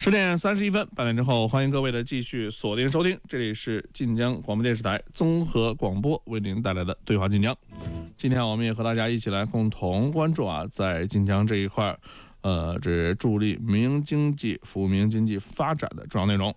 10点31分，8点之后，欢迎各位的继续锁定收听，这里是晋江广播电视台综合广播为您带来的对话晋江。今天我们也和大家一起来共同关注在晋江这一块，这助力民营经济、服务民营经济发展的重要内容。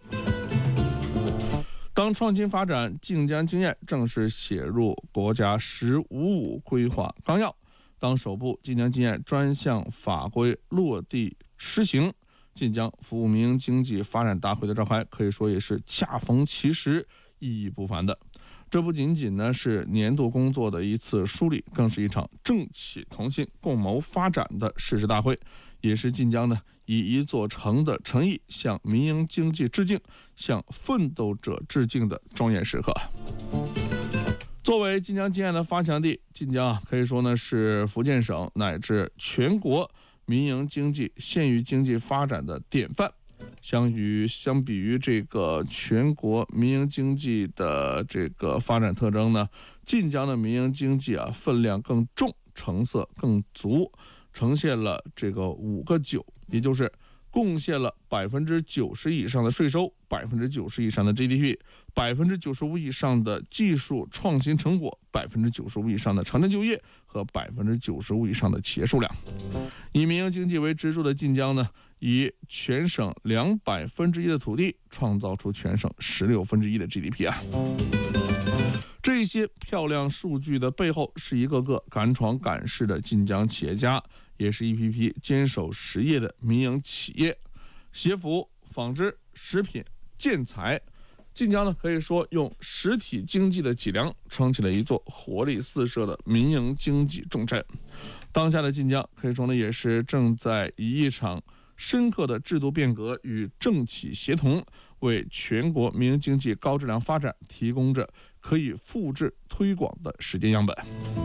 当创新发展晋江经验正式写入国家“15+5”规划纲要，当首部晋江经验专项法规落地施行，晋江服务民营经济发展大会的召开，可以说也是恰逢其时，意义不凡的。这不仅仅呢是年度工作的一次梳理，更是一场政企同心共谋发展的誓师大会，也是晋江呢以一座城的诚意向民营经济致敬，向奋斗者致敬的庄严时刻。作为晋江经验的发祥地，晋江可以说呢是福建省乃至全国民营经济、县域经济发展的典范。相比于这个全国民营经济的这个发展特征呢，晋江的民营经济分量更重，成色更足，呈现了这个5个9，也就是贡献了90%以上的税收，90%以上的 GDP，95% 以上的技术创新成果，95% 以上的城镇就业和95%以上的企业数量。以民营经济为支柱的晋江呢，以全省200%的土地创造出全省1/16的 GDP 这些漂亮数据的背后，是一个个敢闯敢试的晋江企业家，也是一批批坚守实业的民营企业。鞋服、纺织、食品、建材，晋江呢可以说用实体经济的脊梁撑起了一座活力四射的民营经济重镇。当下的晋江可以说呢也是正在以一场深刻的制度变革与政企协同，为全国民营经济高质量发展提供着可以复制推广的实践样本。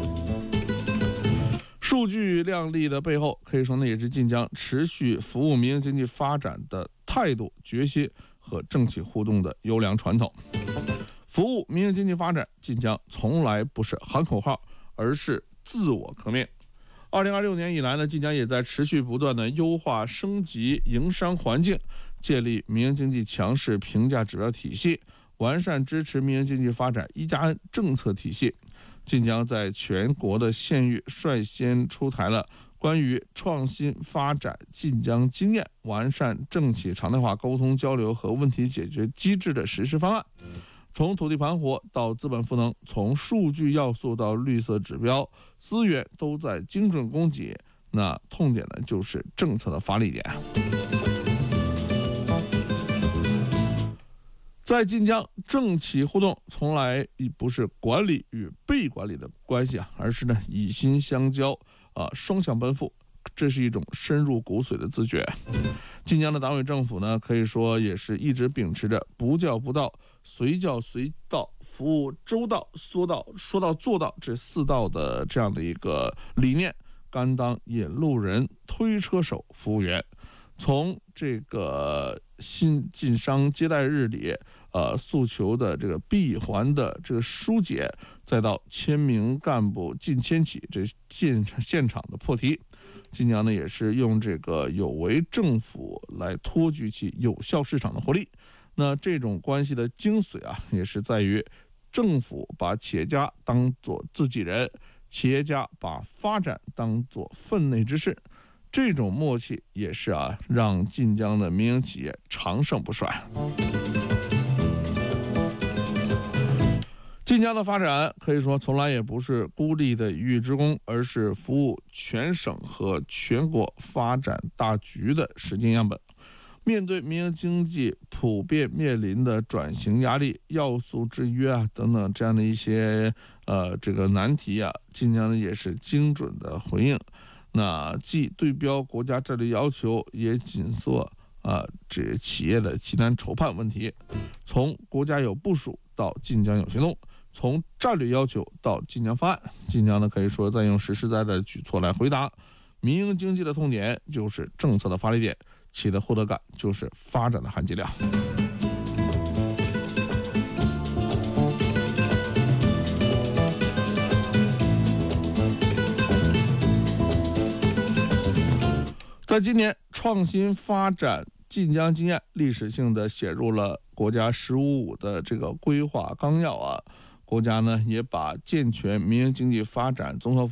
数据亮丽的背后，可以说呢也是晋江持续服务民营经济发展的态度、决心和政企互动的优良传统。服务民营经济发展，晋江从来不是喊口号，而是自我革命。2026年以来呢，晋江也在持续不断的优化升级营商环境，建立民营经济强势评价指标体系，完善支持民营经济发展1+N 政策体系。晋江在全国的县域率先出台了关于创新发展晋江经验、完善政企常态化沟通交流和问题解决机制的实施方案。从土地盘活到资本赋能，从数据要素到绿色指标，资源都在精准供给。那痛点呢，就是政策的发力点。在晋江，政企互动从来不是管理与被管理的关系而是呢以心相交双向奔赴，这是一种深入骨髓的自觉。晋江的党委政府呢，可以说也是一直秉持着不教不到、随教随到、服务周到、说到做到这4道的这样的一个理念，甘当引路人、推车手、服务员。从这个新晋商接待日里诉求的这个闭环的这个疏解，再到千名干部近千起这现场的破题，晋江呢也是用这个有为政府来托举起有效市场的活力。那这种关系的精髓也是在于政府把企业家当作自己人，企业家把发展当作分内之事。这种默契也是让晋江的民营企业长盛不衰。晋江的发展可以说从来也不是孤立的一隅之功，而是服务全省和全国发展大局的实践样本。面对民营经济普遍面临的转型压力、要素制约等等这样的一些这个难题晋江呢也是精准的回应。那既对标国家战略要求，也紧缩这企业的急难筹盼问题。从国家有部署到晋江有行动，从战略要求到晋江方案，晋江呢可以说在用实实在在的举措来回答。民营经济的痛点就是政策的发力点，企业的获得感就是发展的含金量。在今年创新发展晋江经验历史性的写入了国家“十五五”的这个规划纲要啊。国家呢也把健全民营经济发展综合